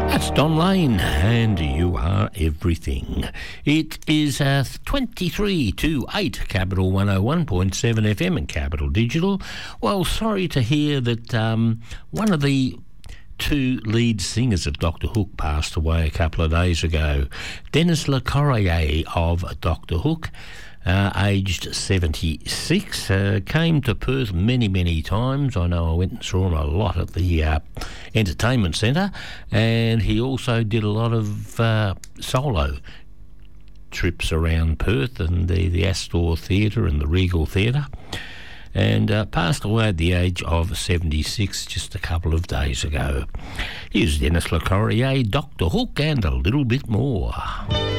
That's Don Lane, and You Are Everything. It is 23 to 8, Capital 101.7 FM and Capital Digital. Well, sorry to hear that one of the two lead singers of Dr. Hook passed away a couple of days ago. Denis Lecorrier of Dr. Hook, aged 76, came to Perth many times. I know I went and saw him a lot at the entertainment centre, and he also did a lot of solo trips around Perth and the Astor Theatre and the Regal Theatre, and passed away at the age of 76 just a couple of days ago. Here's Denis Lecorrier, Dr. Hook, and a little bit more.